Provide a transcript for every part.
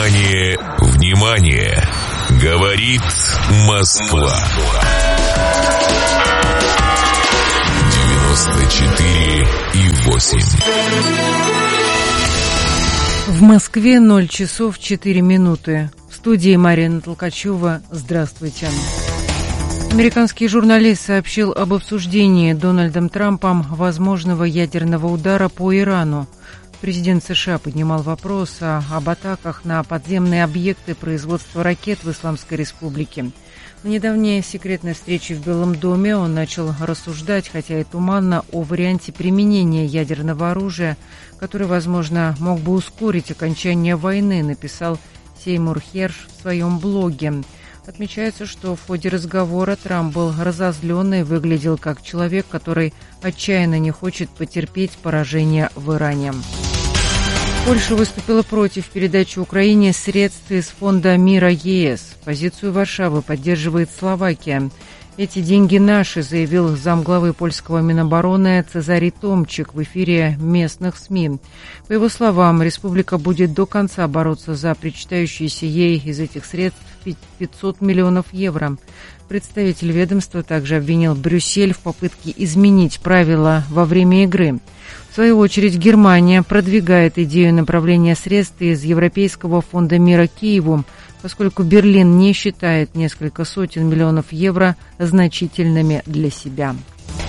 Внимание, внимание! Говорит Москва. 94,8. В Москве 0 часов 4 минуты. В студии Марина Толкачева. Здравствуйте. Американский журналист сообщил об обсуждении Дональдом Трампом возможного ядерного удара по Ирану. Президент США поднимал вопрос об атаках на подземные объекты производства ракет в Исламской Республике. На недавней секретной встрече в Белом доме он начал рассуждать, хотя и туманно, о варианте применения ядерного оружия, который, возможно, мог бы ускорить окончание войны, написал Сеймур Херш в своем блоге. Отмечается, что в ходе разговора Трамп был разозлен и выглядел как человек, который отчаянно не хочет потерпеть поражение в Иране. Польша выступила против передачи Украине средств из Фонда мира ЕС. Позицию Варшавы поддерживает Словакия. «Эти деньги наши», заявил замглавы польского Минобороны Цезарий Томчик в эфире местных СМИ. По его словам, республика будет до конца бороться за причитающиеся ей из этих средств 500 миллионов евро. Представитель ведомства также обвинил Брюссель в попытке изменить правила во время игры. В свою очередь, Германия продвигает идею направления средств из Европейского фонда мира Киеву, поскольку Берлин не считает несколько сотен миллионов евро значительными для себя.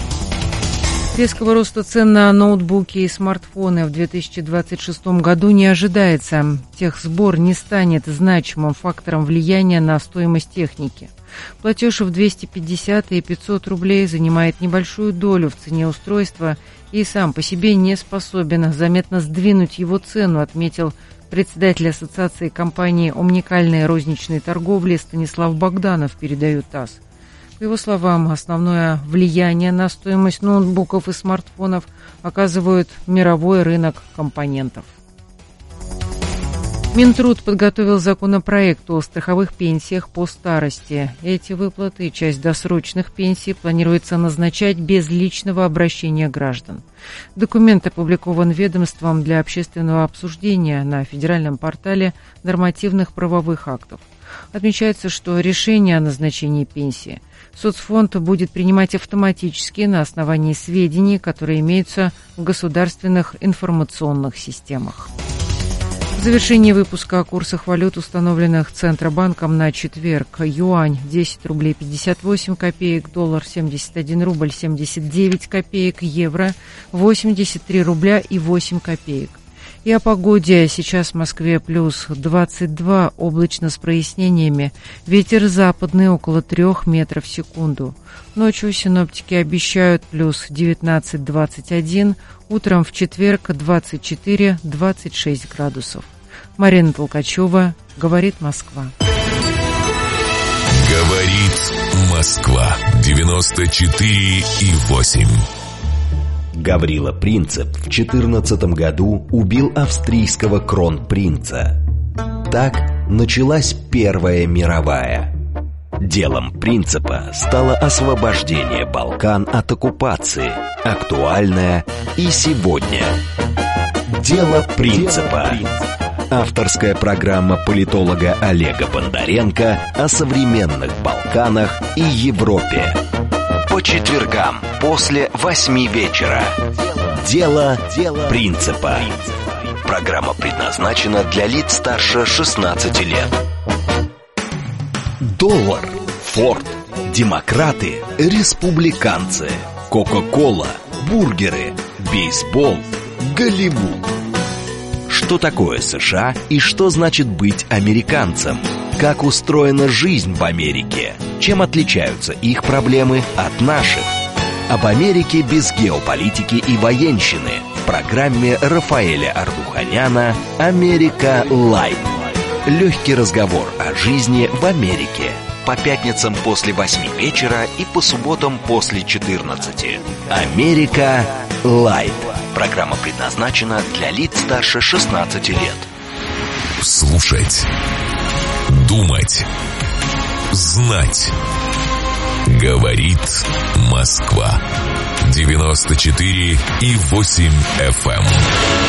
Резкого роста цен на ноутбуки и смартфоны в 2026 году не ожидается. Техсбор не станет значимым фактором влияния на стоимость техники. Платеж в 250 и 500 рублей занимает небольшую долю в цене устройства и сам по себе не способен заметно сдвинуть его цену, отметил председатель Ассоциации компаний уникальной розничной торговли Станислав Богданов, передает ТАСС. По его словам, основное влияние на стоимость ноутбуков и смартфонов оказывает мировой рынок компонентов. Минтруд подготовил законопроект о страховых пенсиях по старости. Эти выплаты и часть досрочных пенсий планируется назначать без личного обращения граждан. Документ опубликован ведомством для общественного обсуждения на федеральном портале нормативных правовых актов. Отмечается, что решение о назначении пенсии соцфонд будет принимать автоматически на основании сведений, которые имеются в государственных информационных системах. В завершении выпуска о курсах валют, установленных Центробанком на четверг. Юань 10 рублей 58 копеек, доллар 71 рубль 79 копеек, евро 83 рубля и 8 копеек. И о погоде. Сейчас в Москве плюс 22, облачно с прояснениями. Ветер западный около 3 метров в секунду. Ночью синоптики обещают плюс 19-21, утром в четверг 24-26 градусов. Марина Толкачева, говорит Москва. Говорит Москва. 94,8. Гаврила Принцип в 14 году убил австрийского кронпринца. Так началась Первая мировая. Делом Принципа стало освобождение Балкан от оккупации, актуальное и сегодня. Дело Принципа. Авторская программа политолога Олега Бондаренко о современных Балканах и Европе. По четвергам после 8 вечера. Дело Принципа. Программа предназначена для лиц старше 16 лет. Доллар, Форд, демократы, республиканцы, Кока-кола, бургеры, бейсбол, Голливуд. Что такое США и что значит быть американцем? Как устроена жизнь в Америке? Чем отличаются их проблемы от наших? Об Америке без геополитики и военщины в программе Рафаэля Ардуханяна «Америка Лайт». Легкий разговор о жизни в Америке. По пятницам после 8 вечера и по субботам после 14. «Америка Лайт». Программа предназначена для лиц старше 16 лет. Слушать, думать, знать. Говорит Москва. 94,8 FM.